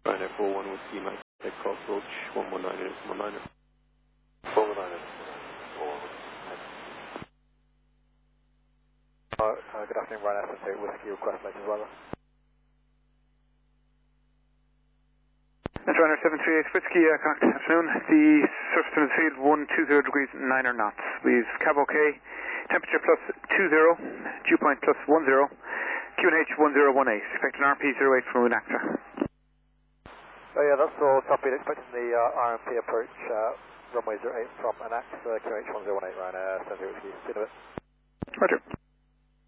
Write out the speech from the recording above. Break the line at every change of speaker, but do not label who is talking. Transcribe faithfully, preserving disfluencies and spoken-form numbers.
Ryanair four one Whiskey Mike, take Cross Roach, one one nine is one nine.
one one nine is four one. Uh, uh, good afternoon, Ryanair seven two Whiskey, request latest weather.
That's Ryanair seven three eight Whiskey, uh, good afternoon. The surface wind field one two zero degrees nine knots. We've cab okay, temperature plus two zero, dew point plus one zero, Q N H one zero one eight. Expect an R P zero eight from Unacta.
Oh yeah, that's all copied. Expecting the uh, R M P approach, uh, runway zero eight from Anax, uh, Q N H one zero one eight, Ryanair seven two Whiskey. See you in a bit.
Roger.